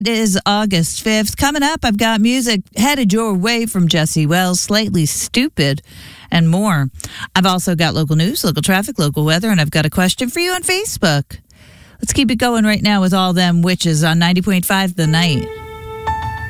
It is August 5th. Coming up, I've got music headed your way from Jesse Wells, Slightly Stupid, and more. I've also got local news, local traffic, local weather, and I've got a question for you on Facebook. Let's keep it going right now with All Them Witches on 90.5 The Night.